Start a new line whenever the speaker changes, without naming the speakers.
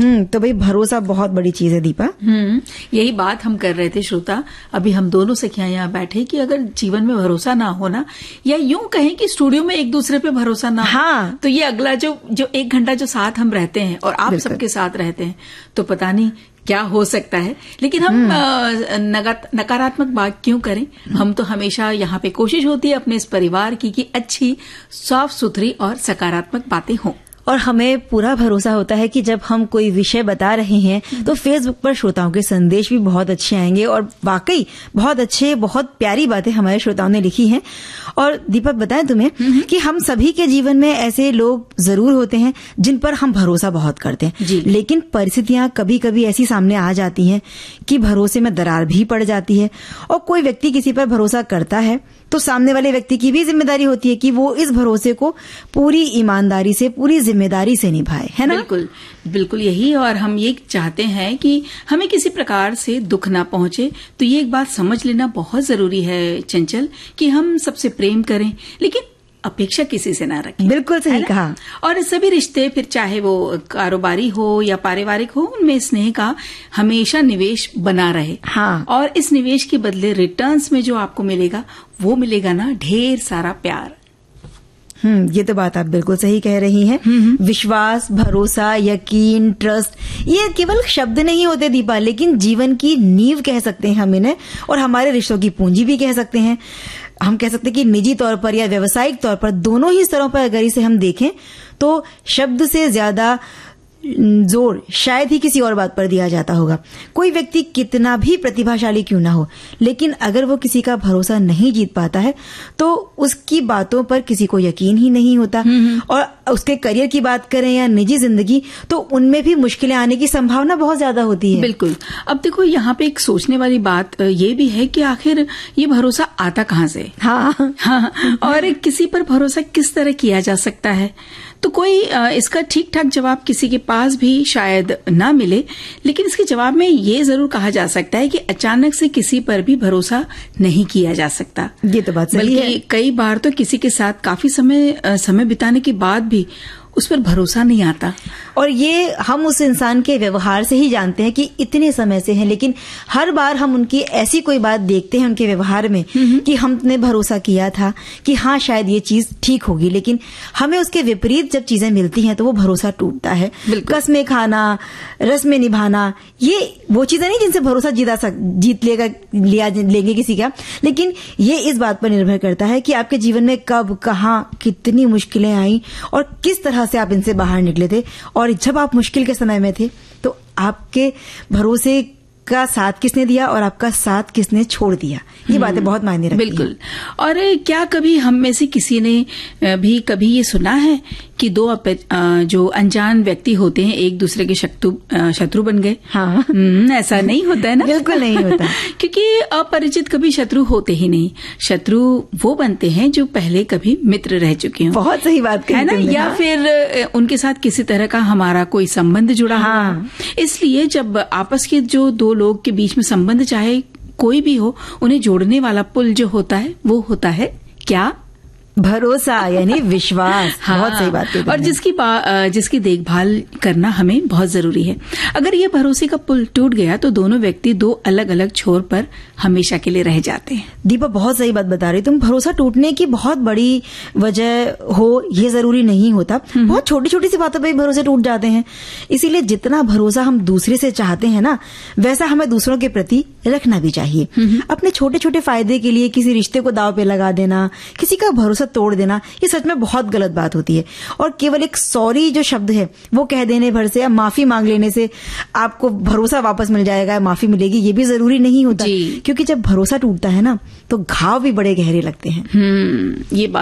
तो भाई भरोसा बहुत बड़ी चीज है दीपा।
यही बात हम कर रहे थे श्रोता, अभी हम दोनों सखियां यहाँ बैठे कि अगर जीवन में भरोसा ना होना, या यूं कहें कि स्टूडियो में एक दूसरे पे भरोसा ना हो, तो ये अगला जो 1 घंटा जो साथ हम रहते हैं और आप सबके साथ रहते हैं, तो पता नहीं क्या हो सकता है। लेकिन हम नकारात्मक बात क्यों करें। हम तो हमेशा यहाँ पे कोशिश होती है अपने इस परिवार की कि अच्छी, साफ सुथरी और सकारात्मक बातें हों।
और हमें पूरा भरोसा होता है कि जब हम कोई विषय बता रहे हैं तो फेसबुक पर श्रोताओं के संदेश भी बहुत अच्छे आएंगे, और वाकई बहुत अच्छे, बहुत प्यारी बातें हमारे श्रोताओं ने लिखी हैं। और दीपक, बताएं तुम्हें कि हम सभी के जीवन में ऐसे लोग जरूर होते हैं जिन पर हम भरोसा बहुत करते हैं, लेकिन परिस्थितियां कभी कभी ऐसी सामने आ जाती हैं कि भरोसे में दरार भी पड़ जाती है। और कोई व्यक्ति किसी पर भरोसा करता है तो सामने वाले व्यक्ति की भी जिम्मेदारी होती है कि वो इस भरोसे को पूरी ईमानदारी से, पूरी जिम्मेदारी से निभाए, है ना?
बिल्कुल बिल्कुल यही। और हम ये चाहते हैं कि हमें किसी प्रकार से दुख ना पहुंचे, तो ये एक बात समझ लेना बहुत जरूरी है चंचल, कि हम सबसे प्रेम करें लेकिन अपेक्षा किसी से ना रखें।
बिल्कुल सही कहा।
और सभी रिश्ते, फिर चाहे वो कारोबारी हो या पारिवारिक हो, उनमें स्नेह का हमेशा निवेश बना रहे। और इस निवेश के बदले रिटर्न्स में जो आपको मिलेगा, वो मिलेगा ना ढेर सारा प्यार।
ये तो बात आप बिल्कुल सही कह रही हैं। विश्वास, भरोसा, यकीन, ट्रस्ट, ये केवल शब्द नहीं होते दीपा, लेकिन जीवन की नींव कह सकते हैं हम इन्हें, और हमारे रिश्तों की पूंजी भी कह सकते हैं। हम कह सकते हैं कि निजी तौर पर या व्यावसायिक तौर पर, दोनों ही स्तरों पर अगर इसे हम देखें तो शब्द से ज्यादा जोर शायद ही किसी और बात पर दिया जाता होगा। कोई व्यक्ति कितना भी प्रतिभाशाली क्यों ना हो, लेकिन अगर वो किसी का भरोसा नहीं जीत पाता है तो उसकी बातों पर किसी को यकीन ही नहीं होता। और उसके करियर की बात करें या निजी जिंदगी, तो उनमें भी मुश्किलें आने की संभावना बहुत ज्यादा होती है।
बिल्कुल। अब देखो, यहाँ पे एक सोचने वाली बात ये भी है कि आखिर ये भरोसा आता कहाँ से। और किसी पर भरोसा किस तरह किया जा सकता है, तो कोई इसका ठीक ठाक जवाब किसी के पास भी शायद ना मिले, लेकिन इसके जवाब में ये जरूर कहा जा सकता है कि अचानक से किसी पर भी भरोसा नहीं किया जा सकता।
ये तो बात सही है।
बल्कि कई बार तो किसी के साथ काफी समय बिताने के बाद भी उस पर भरोसा नहीं आता।
और ये हम उस इंसान के व्यवहार से ही जानते हैं कि इतने समय से हैं, लेकिन हर बार हम उनकी ऐसी कोई बात देखते हैं उनके व्यवहार में कि हमने भरोसा किया था कि हाँ शायद ये चीज ठीक होगी, लेकिन हमें उसके विपरीत जब चीजें मिलती हैं तो वो भरोसा टूटता है। कसमें खाना, रस्में निभाना, ये वो चीजें नहीं जिनसे भरोसा जीत लेंगे किसी का, लेकिन ये इस बात पर निर्भर करता है कि आपके जीवन में कब, कहाँ, कितनी मुश्किलें आई और किस तरह से आप इनसे बाहर निकले थे। और जब आप मुश्किल के समय में थे तो आपके भरोसे का साथ किसने दिया और आपका साथ किसने छोड़ दिया, ये बातें बहुत मायने रखती हैं।
बिल्कुल। और क्या कभी हम में से किसी ने भी कभी ये सुना है कि दो जो अनजान व्यक्ति होते हैं एक दूसरे के शत्रु बन गए? ऐसा नहीं होता है ना।
बिल्कुल नहीं होता।
क्योंकि अपरिचित कभी शत्रु होते ही नहीं। शत्रु वो बनते हैं जो पहले कभी मित्र रह चुके हों।
बहुत सही बात कही
है ना, या फिर उनके साथ किसी तरह का हमारा कोई संबंध जुड़ा हुआ। इसलिए जब आपस के जो दो लोग के बीच में संबंध, चाहे कोई भी हो, उन्हें जोड़ने वाला पुल जो होता है वो होता है क्या?
भरोसा, यानी विश्वास। बहुत सही बात है।
और जिसकी देखभाल करना हमें बहुत जरूरी है। अगर ये भरोसे का पुल टूट गया तो दोनों व्यक्ति दो अलग अलग छोर पर हमेशा के लिए रह जाते हैं।
दीपा, बहुत सही बात बता रही तुम। भरोसा टूटने की बहुत बड़ी वजह हो ये जरूरी नहीं होता, बहुत छोटी छोटी सी बातों पर भी भरोसे टूट जाते हैं। इसीलिए जितना भरोसा हम दूसरे से चाहते हैं ना, वैसा हमें दूसरों के प्रति रखना भी चाहिए। अपने छोटे छोटे फायदे के लिए किसी रिश्ते को दांव पे लगा देना, किसी का भरोसा तोड़ देना, ये सच में बहुत गलत बात होती है। और केवल एक सॉरी जो शब्द है वो कह देने भर से या माफी मांग लेने से आपको भरोसा वापस मिल जाएगा, माफी मिलेगी, ये भी जरूरी नहीं होता। क्योंकि जब भरोसा टूटता है ना तो घाव भी बड़े गहरे लगते हैं।
ये